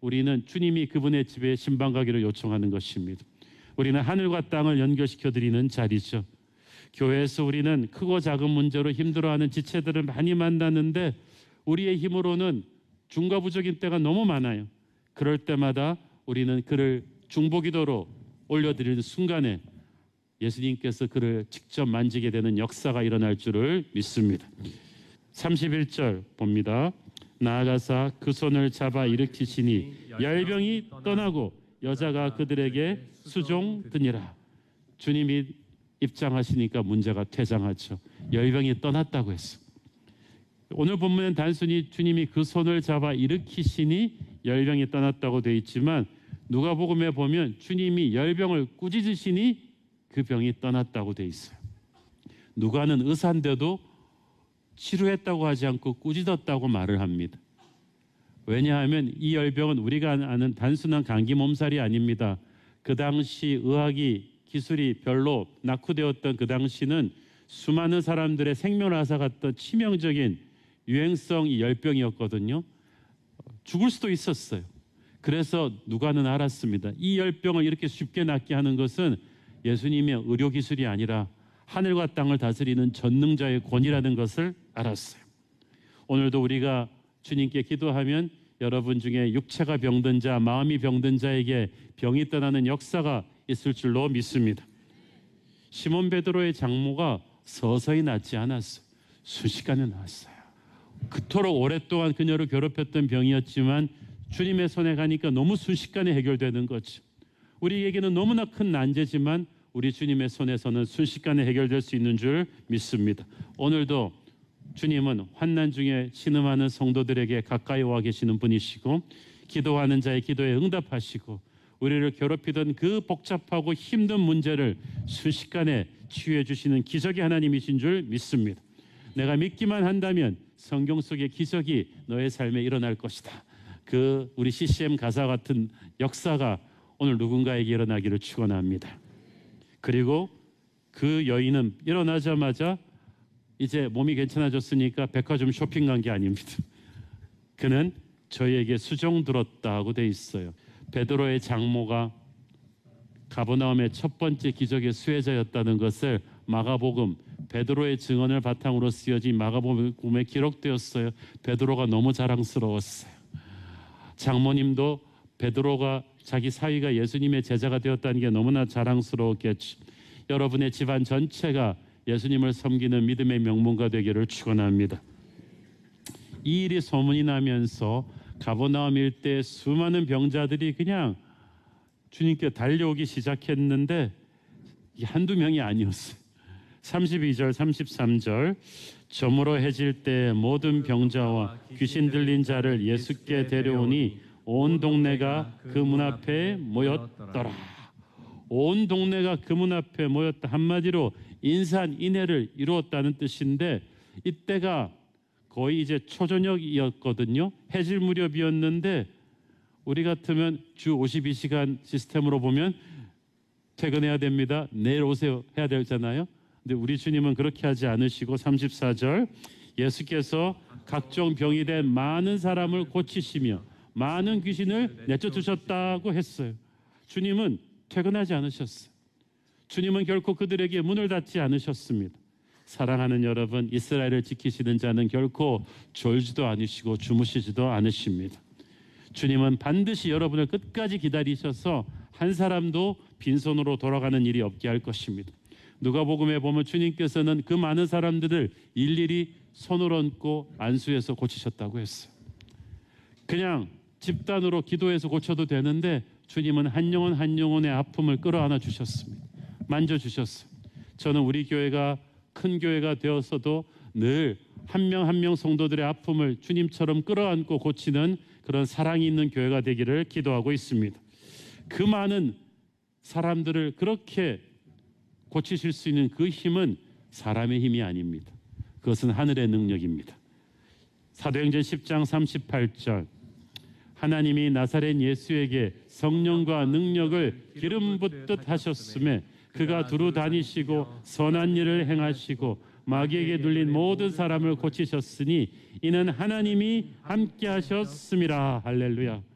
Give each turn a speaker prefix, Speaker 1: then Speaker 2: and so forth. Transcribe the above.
Speaker 1: 우리는 주님이 그분의 집에 신방가기를 요청하는 것입니다. 우리는 하늘과 땅을 연결시켜드리는 자리죠. 교회에서 우리는 크고 작은 문제로 힘들어하는 지체들을 많이 만나는데 우리의 힘으로는 중과부적인 때가 너무 많아요. 그럴 때마다 우리는 그를 중보기도로 올려드리는 순간에 예수님께서 그를 직접 만지게 되는 역사가 일어날 줄을 믿습니다. 31절 봅니다. 나아가사 그 손을 잡아 일으키시니 열병이 떠나고 여자가 그들에게 수종드니라. 주님이 입장하시니까 문제가 퇴장하죠. 열병이 떠났다고 했어. 오늘 본문은 단순히 주님이 그 손을 잡아 일으키시니 열병이 떠났다고 되어 있지만 누가복음에 보면 주님이 열병을 꾸짖으시니 그 병이 떠났다고 되어 있어요. 누가는 의사인데도 치료했다고 하지 않고 꾸짖었다고 말을 합니다. 왜냐하면 이 열병은 우리가 아는 단순한 감기 몸살이 아닙니다. 그 당시 의학이 기술이 별로 낙후되었던 그 당시는 수많은 사람들의 생명을 앗아갔던 치명적인 유행성 열병이었거든요. 죽을 수도 있었어요. 그래서 누가는 알았습니다. 이 열병을 이렇게 쉽게 낫게 하는 것은 예수님의 의료기술이 아니라 하늘과 땅을 다스리는 전능자의 권위라는 것을 알았어요. 오늘도 우리가 주님께 기도하면 여러분 중에 육체가 병든 자, 마음이 병든 자에게 병이 떠나는 역사가 있을 줄로 믿습니다. 시몬 베드로의 장모가 서서히 낫지 않았어요. 순식간에 나았어요. 그토록 오랫동안 그녀를 괴롭혔던 병이었지만 주님의 손에 가니까 너무 순식간에 해결되는 거죠. 우리에게는 너무나 큰 난제지만 우리 주님의 손에서는 순식간에 해결될 수 있는 줄 믿습니다. 오늘도 주님은 환난 중에 신음하는 성도들에게 가까이 와 계시는 분이시고 기도하는 자의 기도에 응답하시고 우리를 괴롭히던 그 복잡하고 힘든 문제를 순식간에 치유해 주시는 기적의 하나님이신 줄 믿습니다. 내가 믿기만 한다면 성경 속의 기적이 너의 삶에 일어날 것이다. 그 우리 CCM 가사 같은 역사가 오늘 누군가에게 일어나기를 축원합니다. 그리고 그 여인은 일어나자마자 이제 몸이 괜찮아졌으니까 백화점 쇼핑 간 게 아닙니다. 그는 저희에게 수종 들었다고 돼 있어요. 베드로의 장모가 가버나움의 첫 번째 기적의 수혜자였다는 것을 마가복음 베드로의 증언을 바탕으로 쓰여진 마가복음에 기록되었어요. 베드로가 너무 자랑스러웠어요. 장모님도 베드로가 자기 사위가 예수님의 제자가 되었다는 게 너무나 자랑스러웠겠죠. 여러분의 집안 전체가 예수님을 섬기는 믿음의 명문가 되기를 축원합니다. 이 일이 소문이 나면서 가버나움 일대의 수많은 병자들이 그냥 주님께 달려오기 시작했는데 한두 명이 아니었어요. 32절 33절 저물어 해질 때 모든 병자와 귀신 들린 자를 예수께 데려오니 온 동네가 그 문 앞에 모였더라. 온 동네가 그 문 앞에 모였다. 한마디로 인산인해를 이루었다는 뜻인데 이때가 거의 이제 초저녁이었거든요. 해질 무렵이었는데 우리 같으면 주 52시간 시스템으로 보면 퇴근해야 됩니다. 내일 오세요 해야 되잖아요. 근데 우리 주님은 그렇게 하지 않으시고 34절 예수께서 각종 병이 된 많은 사람을 고치시며 많은 귀신을 내쫓으셨다고 했어요. 주님은 퇴근하지 않으셨어요. 주님은 결코 그들에게 문을 닫지 않으셨습니다. 사랑하는 여러분, 이스라엘을 지키시는 자는 결코 졸지도 않으시고 주무시지도 않으십니다. 주님은 반드시 여러분을 끝까지 기다리셔서 한 사람도 빈손으로 돌아가는 일이 없게 할 것입니다. 누가복음에 보면 주님께서는 그 많은 사람들을 일일이 손을 얹고 안수해서 고치셨다고 했어요. 그냥 집단으로 기도해서 고쳐도 되는데 주님은 한 영혼 한 영혼의 아픔을 끌어안아 주셨습니다. 만져주셨어요. 저는 우리 교회가 큰 교회가 되어서도 늘 한 명 한 명 성도들의 아픔을 주님처럼 끌어안고 고치는 그런 사랑이 있는 교회가 되기를 기도하고 있습니다. 그 많은 사람들을 그렇게 고치실 수 있는 그 힘은 사람의 힘이 아닙니다. 그것은 하늘의 능력입니다. 사도행전 10장 38절 하나님이 나사렛 예수에게 성령과 능력을 기름 붓듯 하셨음에 그가 두루 다니시고 선한 일을 행하시고 마귀에게 눌린 모든 사람을 고치셨으니 이는 하나님이 함께 하셨음이라. 할렐루야.